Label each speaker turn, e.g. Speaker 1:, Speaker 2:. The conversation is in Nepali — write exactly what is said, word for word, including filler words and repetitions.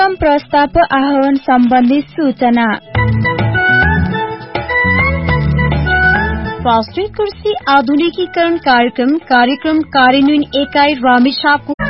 Speaker 1: प्रस्ताव आह्वान सम्बन्धी सूचना। राष्ट्रिय कृषि आधुनिकीकरण कार्यक्रम कार्यक्रम कार्यान्वयन एकाइ रामेछापको